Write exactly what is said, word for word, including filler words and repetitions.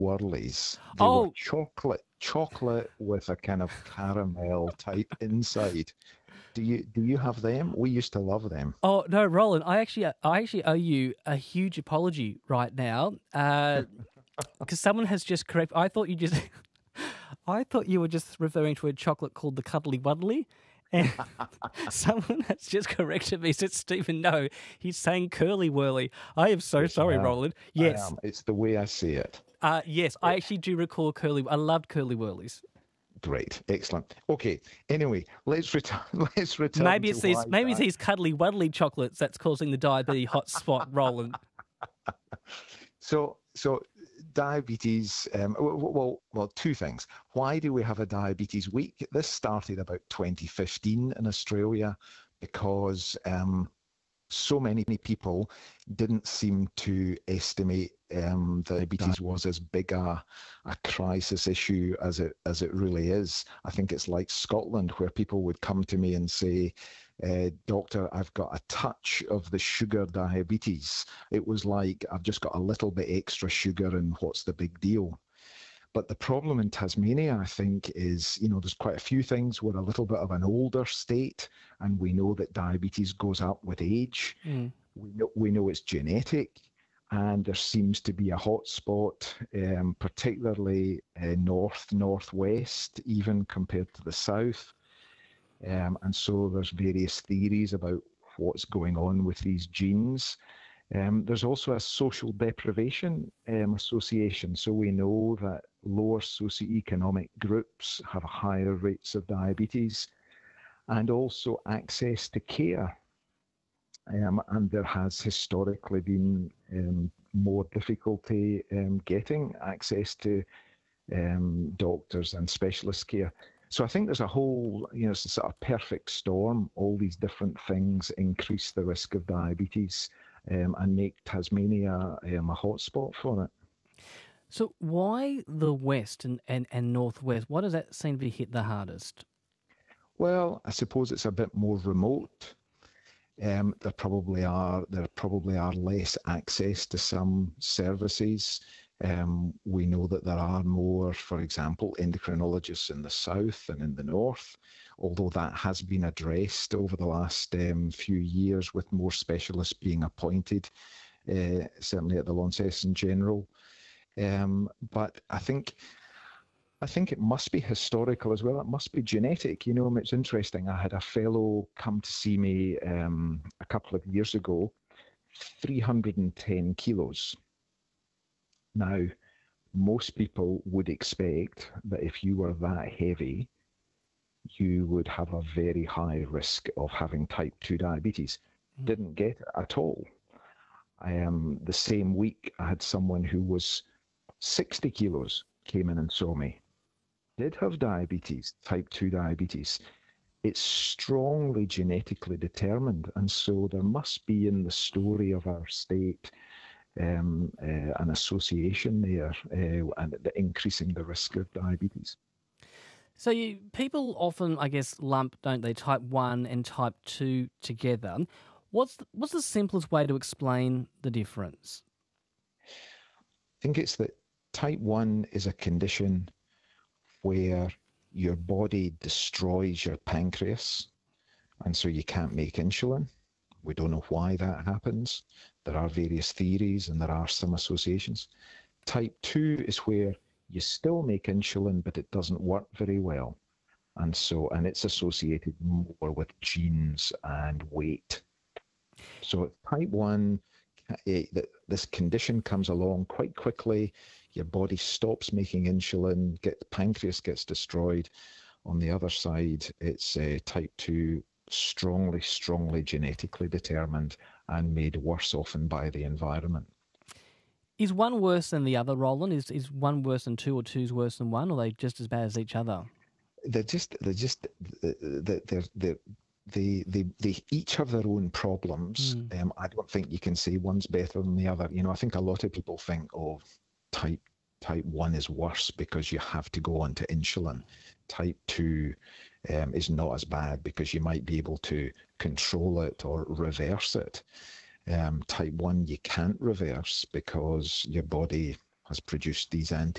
Whirlies. They were Oh, chocolate, chocolate with a kind of caramel type inside. Do you do you have them? We used to love them. oh no, Roland. I actually, I actually owe you a huge apology right now, because someone has just correct. I thought you just, I thought you were just referring to a chocolate called the Cuddly Wuddly, and someone has just corrected me. Said Stephen, no, he's saying Curly Whirly. I am so Yes, I sorry, am. Roland. I Yes, am. It's the way I see it. uh, yes, I actually do recall Curly. I loved Curly Whirlies. Great, excellent. Okay. Anyway, let's return. Let's return Maybe to it's these, why maybe it's that. these Cuddly Wuddly chocolates that's causing the diabetes hotspot, Roland. So, so diabetes. Um, w- w- well, well, two things. Why do we have a diabetes week? This started about twenty fifteen in Australia because um, so many people didn't seem to estimate um, that diabetes was as big a, a crisis issue as it as it really is. I think it's like Scotland, where people would come to me and say, uh, "Doctor, I've got a touch of the sugar diabetes." It was like, "I've just got a little bit extra sugar, and what's the big deal?" But the problem in Tasmania, I think, is, you know, there's quite a few things. We're a little bit of an older state, and we know that diabetes goes up with age. Mm. We know, we know it's genetic, and there seems to be a hot spot, um, particularly uh, north, northwest, even compared to the south. Um, and so there's various theories about what's going on with these genes. Um, there's also a social deprivation um, association. So we know that lower socioeconomic groups have higher rates of diabetes, and also access to care. Um, and there has historically been um, more difficulty um, getting access to um, doctors and specialist care. So I think there's a whole, you know, it's a sort of perfect storm. All these different things increase the risk of diabetes um, and make Tasmania um, a hotspot for it. So why the West and, and, and Northwest? Why does that seem to be hit the hardest? Well, I suppose it's a bit more remote. Um, there probably are there probably are less access to some services. Um, we know that there are more, for example, endocrinologists in the south and in the north, although that has been addressed over the last um, few years with more specialists being appointed, uh, certainly at the Launceston General. Um, but I think I think it must be historical as well. It must be genetic. You know, it's interesting. I had a fellow come to see me um, a couple of years ago, three hundred ten kilos. Now, most people would expect that if you were that heavy, you would have a very high risk of having type two diabetes. Mm. Didn't get it at all. I am the same week I had someone who was sixty kilos came in and saw me. Did have diabetes, type two diabetes. It's strongly genetically determined. And so there must be in the story of our state um, uh, an association there uh, and the increasing the risk of diabetes. So you, people often, I guess, lump, don't they, type one and type two together. What's the, what's the simplest way to explain the difference? I think it's that type one is a condition where your body destroys your pancreas, and so you can't make insulin. We don't know why that happens. There are various theories and there are some associations. Type two is where you still make insulin, but it doesn't work very well. And so, and it's associated more with genes and weight. So type one, eh, this condition comes along quite quickly. Your body stops making insulin, get, pancreas gets destroyed. On the other side, it's uh, type two, strongly, strongly genetically determined and made worse often by the environment. Is one worse than the other, Roland? Is is one worse than two, or two's worse than one, or are they just as bad as each other? They're just, they're just, they're, they're, they're they, they, they each have their own problems. Mm. Um, I don't think you can say one's better than the other. You know, I think a lot of people think, oh, type type one is worse because you have to go onto insulin. Type two um, is not as bad because you might be able to control it or reverse it. Um, type one you can't reverse because your body has produced these antibodies.